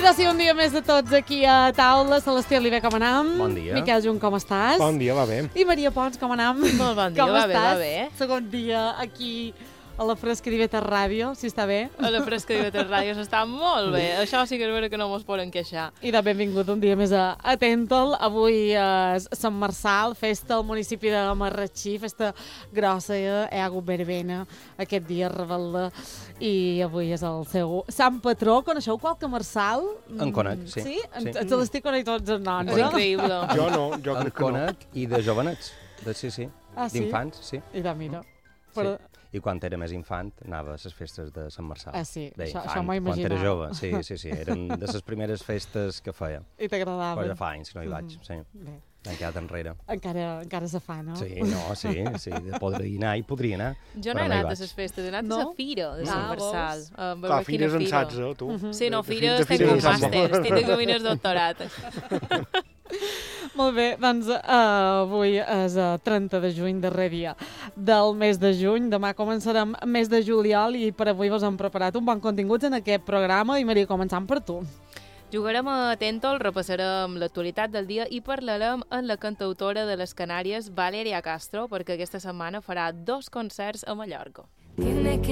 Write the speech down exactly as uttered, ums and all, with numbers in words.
Ara sí, un dia més de tots aquí a taula. Celestí Oliver, com anam? Bon dia. Miquel Junt, com estàs? Bon dia, va bé. I Maria Pons, com anam? Molt bon dia, com va estàs? bé, va bé. Segon dia aquí a la Fresca d'Iveta Ràdio, si està bé. A la Fresca d'Iveta Ràdio s'està molt bé. Això sí que és vera que no mos poden queixar. I de benvingut un dia més a, a Tentol. Avui és Sant Marçal, festa al municipi de Marratxí, festa grossa, eh? Hi ha hagut verbena aquest dia, rebel·la, i avui és el seu Sant Patró. Coneixeu qualque Marçal? En conec, sí. Sí? En, sí. en Celestí conec tots els noms, És no? increïble. Jo no, jo En crec que no. conec i de jovenets. De, sí, sí. Ah, sí? D'infants, sí. I de mira. Però... sí. I quan era més infant anava a les festes de Sant Marçal. Ah, sí, Bé, això, infant, això m'ho quan era imaginava. jove, sí, sí, sí. Eren de les primeres festes que feia. I t'agradava. Però ja fa anys que no hi vaig, sí. Bé. Han quedat enrere. Encara, encara se fa, no? Sí, no, sí, sí. Podria anar i podria anar. Jo no he anat a les festes, he anat No? a la fira de Sant Ah, Marçal. A veure Clar, quina fires en fira. saps, eh, tu? Sí, no, De- de fira fi- de estic fires un en saps màster, molt. estic de camí del doctorat. Molt bé, doncs uh, avui és uh, trenta de juny, darrer dia del mes de juny. Demà començarem mes de juliol i per avui vos hem preparat un bon contingut en aquest programa. I Maria, començant per tu. Jugarem a Tentol, repassarem l'actualitat del dia i parlarem amb la cantautora de les Canàries, Valeria Castro, perquè aquesta setmana farà dos concerts a Mallorca.